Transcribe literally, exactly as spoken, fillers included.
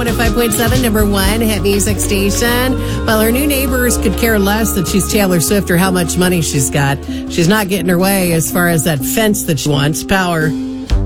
one oh five point seven, number one hit music station. Well, her new neighbors could care less that she's Taylor Swift or how much money she's got. She's not getting her way as far as that fence that she wants. Power.